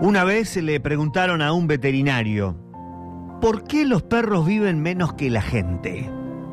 Una vez le preguntaron a un veterinario, ¿por qué los perros viven menos que la gente?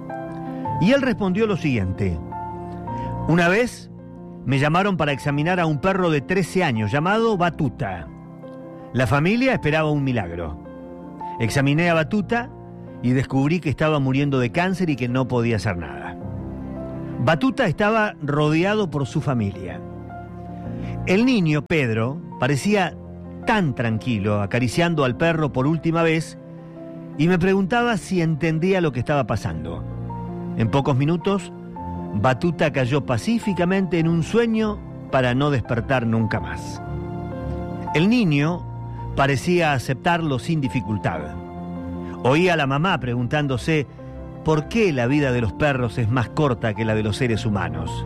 Y él respondió lo siguiente: una vez me llamaron para examinar a un perro de 13 años llamado Batuta. La familia esperaba un milagro. Examiné a Batuta y descubrí que estaba muriendo de cáncer y que no podía hacer nada. Batuta estaba rodeado por su familia. El niño, Pedro, parecía tan tranquilo, acariciando al perro por última vez, y me preguntaba si entendía lo que estaba pasando. En pocos minutos, Batuta cayó pacíficamente en un sueño para no despertar nunca más. El niño parecía aceptarlo sin dificultad. Oía a la mamá preguntándose por qué la vida de los perros es más corta que la de los seres humanos.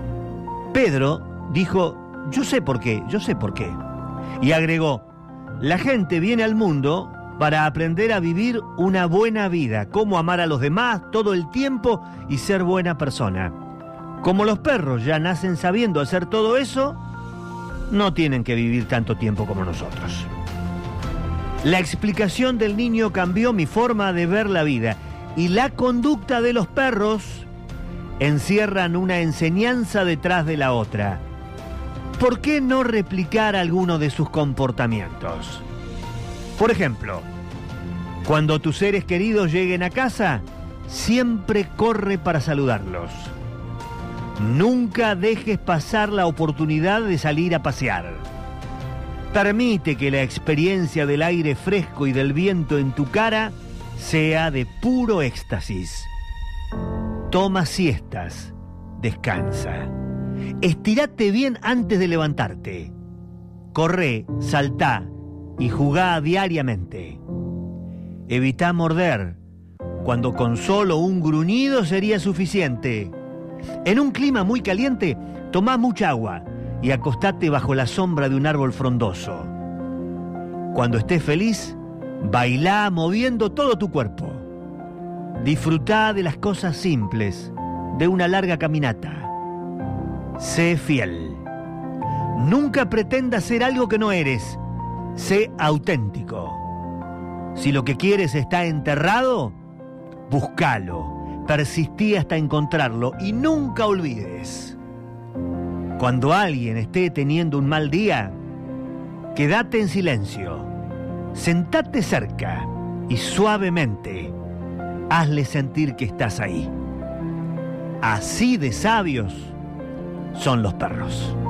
Pedro dijo: yo sé por qué. Y agregó: la gente viene al mundo para aprender a vivir una buena vida, cómo amar a los demás todo el tiempo y ser buena persona. Como los perros ya nacen sabiendo hacer todo eso, no tienen que vivir tanto tiempo como nosotros. La explicación del niño cambió mi forma de ver la vida, y la conducta de los perros encierran una enseñanza detrás de la otra. ¿Por qué no replicar alguno de sus comportamientos? Por ejemplo, cuando tus seres queridos lleguen a casa, siempre corre para saludarlos. Nunca dejes pasar la oportunidad de salir a pasear. Permite que la experiencia del aire fresco y del viento en tu cara sea de puro éxtasis. Toma siestas, descansa. Estírate bien antes de levantarte. Corre, saltá y jugá diariamente. Evitá morder, cuando con solo un gruñido sería suficiente. En un clima muy caliente, tomá mucha agua y acostate bajo la sombra de un árbol frondoso. Cuando estés feliz, bailá moviendo todo tu cuerpo. Disfrutá de las cosas simples, de una larga caminata. Sé fiel. Nunca pretendas ser algo que no eres. Sé auténtico. Si lo que quieres está enterrado, búscalo. Persistí hasta encontrarlo y nunca olvides. Cuando alguien esté teniendo un mal día, quédate en silencio. Sentate cerca y suavemente hazle sentir que estás ahí. Así de sabios son los perros.